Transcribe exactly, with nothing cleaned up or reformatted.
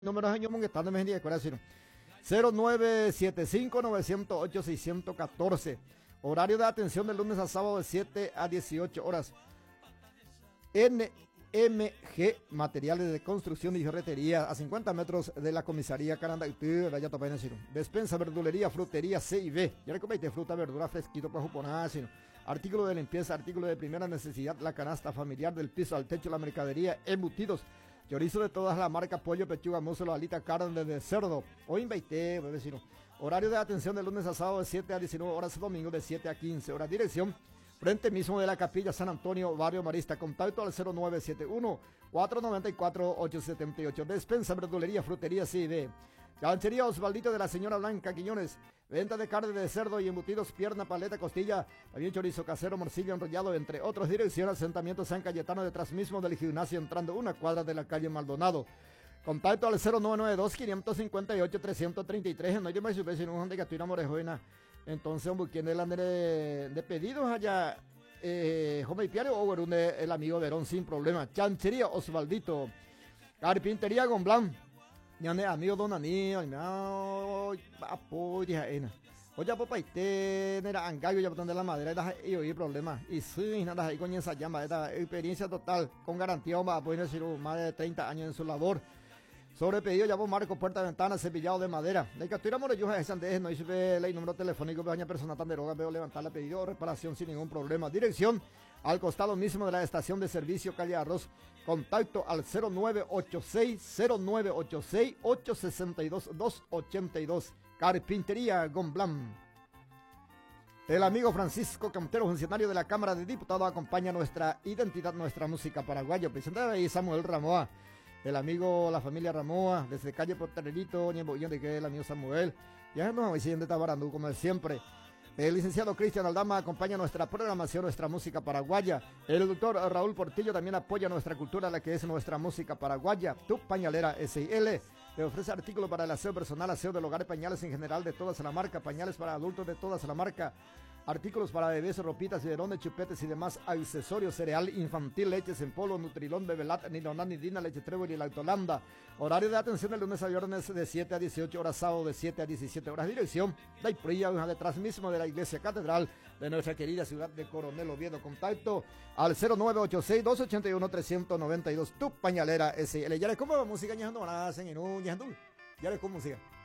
Números años monguetando en de corazón. cero nueve siete cinco nueve cero ocho seis uno cuatro. Horario de atención de lunes a sábado de siete a dieciocho horas. N M G Materiales de Construcción y Ferretería a cincuenta metros de la comisaría Carandaitú, Vaya Topayna Sino. Despensa, verdulería, frutería C y B. Ya le comete fruta, verdura, fresquito para juponar, sino. Artículo de limpieza, artículo de primera necesidad, la canasta familiar del piso al techo, la mercadería, embutidos. Chorizo de todas las marcas, pollo, pechuga, muslo, alita, carne de cerdo. Hoy invité, vecino. Horario de atención de lunes a sábado de siete a diecinueve horas, domingo de siete a quince horas. Dirección, frente mismo de la Capilla San Antonio, Barrio Marista. Contacto al cero nueve siete uno, cuatro nueve cuatro, ocho siete ocho. Despensa, verdulería, frutería, C I D. Ganchería Osvaldito de la señora Blanca Quiñones. Venta de carne de cerdo y embutidos, pierna, paleta, costilla, también chorizo casero, morcillo enrollado, entre otras. Dirección, asentamiento San Cayetano, detrás mismo del gimnasio, entrando una cuadra de la calle Maldonado. Contacto al cero nueve nueve dos, cinco cinco ocho, tres tres tres. No hay más si no de Catira Morejoina. Entonces, hombre, ¿quién es el de, de pedidos allá? Eh, Jome Piario o el amigo Verón sin problema. Chanchería Osvaldito. Carpintería Gomblán. Ya ne amigo don Aníbal, no apoya ena. Oye, papá, y te era angayo ya botón de la madera y oí problemas. Y sí, nada ahí con esa llama, esta experiencia total, con garantía, va poder decir más de treinta años en su labor. Sobre pedido, llamo Marco, puerta, ventana, cepillado de madera. La captura Morelluja es Andes, no hice el número telefónico, baña personal tan deroga, veo levantar la pedido, reparación sin ningún problema. Dirección, al costado mismo de la estación de servicio Calle Arroz. Contacto al cero nueve ocho seis, cero nueve ocho seis, ocho seis dos, dos ocho dos. Carpintería Gomblán. El amigo Francisco Cantero, funcionario de la Cámara de Diputados, acompaña nuestra identidad, nuestra música paraguaya. Presentado ahí Samuel Ramoa. El amigo, la familia Ramoa, desde calle Portererito, de que el amigo Samuel. Ya nos diciendo de Tabarandú, como siempre. El licenciado Cristian Aldama acompaña nuestra programación, nuestra música paraguaya. El doctor Raúl Portillo también apoya nuestra cultura, la que es nuestra música paraguaya. Tu Pañalera S I L te ofrece artículos para el aseo personal, aseo del hogar, pañales en general de todas la marca, pañales para adultos de todas la marca, artículos para bebés, ropitas, biberones, chupetes y demás accesorios, cereal infantil, leches en polvo, Nutrilón, Bebelat, Nidonan, Nidina, leche Trébol y Lactolanda. Horario de atención de lunes a viernes de siete a dieciocho horas, sábado de siete a diecisiete horas. Dirección, Daiprilla, detrás mismo de la iglesia catedral de nuestra querida ciudad de Coronel Oviedo. Contacto al cero nueve ocho seis, dos ocho uno, tres nueve dos. Tu Pañalera S L. Ya le como música, ya no hacen en un, ya le como música.